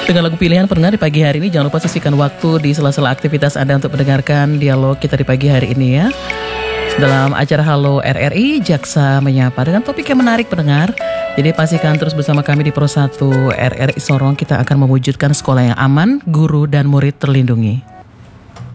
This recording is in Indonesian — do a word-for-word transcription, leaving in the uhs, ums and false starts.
Dengan lagu pilihan pendengar di pagi hari ini, jangan lupa sisihkan waktu di sela-sela aktivitas Anda untuk mendengarkan dialog kita di pagi hari ini ya. Dalam acara Halo R R I, Jaksa Menyapa dengan topik yang menarik pendengar. Jadi pastikan terus bersama kami di Pro satu R R I Sorong, kita akan mewujudkan sekolah yang aman, guru dan murid terlindungi.